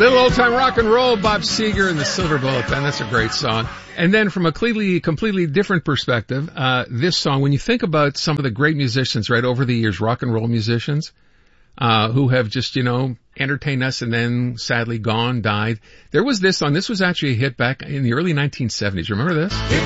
Little Old Time Rock and Roll, Bob Seger and the Silver Bullet Band. That's a great song. And then from a completely different perspective, this song, when you think about some of the great musicians, right, over the years, rock and roll musicians, who have just, entertained us and then sadly died. There was this song. This was actually a hit back in the early 1970s. Remember this?